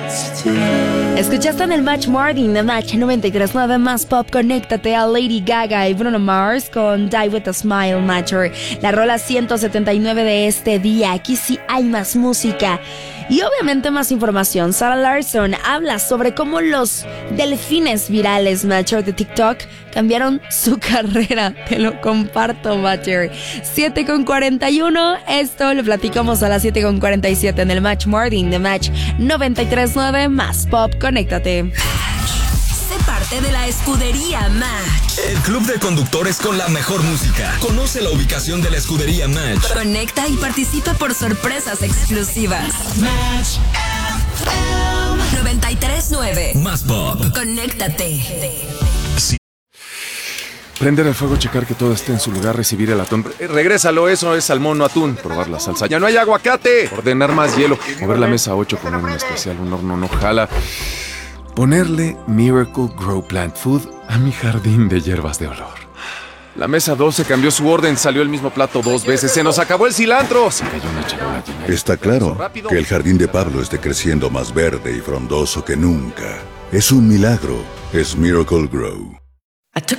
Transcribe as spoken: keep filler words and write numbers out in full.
Escuchaste en el Match Morning de Match noventa y tres punto nueve Más Pop. Conéctate a Lady Gaga y Bruno Mars con Die With A Smile Matter, la rola ciento setenta y nueve de este día. Aquí sí hay más música y obviamente más información. Sarah Larson habla sobre cómo los delfines virales Matter de TikTok cambiaron su carrera. Te lo comparto, Matter. siete con cuarenta y uno. Esto lo platicamos a las siete con cuarenta y siete en el Match Morning de Match noventa y tres punto nueve Más Pop. Conéctate. Sé parte de la escudería Match, el club de conductores con la mejor música. Conoce la ubicación de la escudería Match. Conecta y participa por sorpresas exclusivas. Match F M noventa y tres punto nueve Más Pop. Conéctate. Sí. Prender el fuego, checar que todo esté en su lugar, recibir el atún. Eh, regrésalo, eso es salmón o atún. Probar la salsa. ¡Ya no hay aguacate! Ordenar más hielo. Mover la mesa ocho, poner un especial, un horno no jala. Ponerle Miracle Grow Plant Food a mi jardín de hierbas de olor. La mesa doce cambió su orden, salió el mismo plato dos veces. ¡Se nos acabó el cilantro! Se cayó una charola llena de... Está claro que el jardín de Pablo esté creciendo más verde y frondoso que nunca. Es un milagro. Es Miracle Grow.